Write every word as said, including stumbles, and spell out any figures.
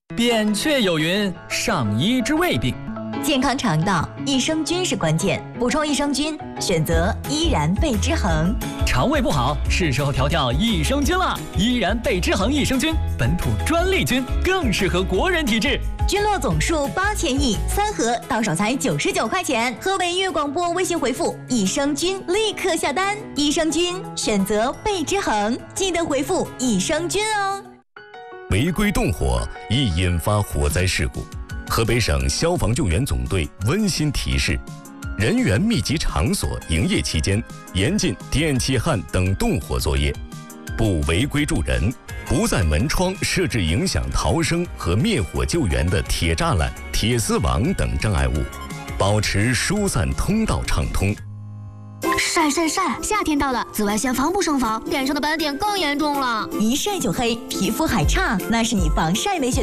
扁鹊有云：上医之未病。 健康肠道，益生菌是关键。补充益生菌，选择依然贝之恒。 肠胃不好，是时候调调益生菌了。依然贝之恒益生菌，本土专利菌，更适合国人体质。 菌落总数八千亿，三盒到手才九十九块钱。河北粤广播微信回复益生菌，立刻下单。益生菌选择贝之恒，记得回复益生菌哦。 违规动火易引发火灾事故。河北省消防救援总队温馨提示：人员密集场所营业期间，严禁电气焊等动火作业，不违规助人，不在门窗设置影响逃生和灭火救援的铁栅栏、铁丝网等障碍物，保持疏散通道畅通。 晒晒晒！夏天到了，紫外线防不胜防，脸上的斑点更严重了。 一晒就黑，皮肤还差，那是你防晒没选。